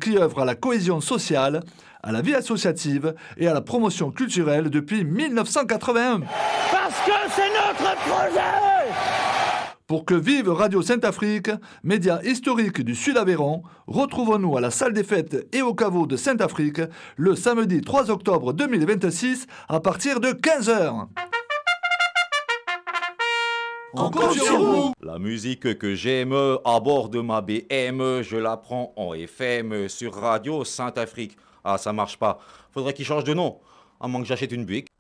qui œuvre à la cohésion sociale, à la vie associative et à la promotion culturelle depuis 1981. Parce que c'est notre projet! Pour que vive Radio Saint-Afrique, média historique du Sud-Aveyron, retrouvons-nous à la salle des fêtes et au caveau de Saint-Afrique le samedi 3 octobre 2026 à partir de 15h. On compte sur vous. La musique que j'aime à bord de ma BM, je la prends en FM sur Radio Saint-Afrique. Ah, ça marche pas. Faudrait qu'il change de nom, à moins que j'achète une buick.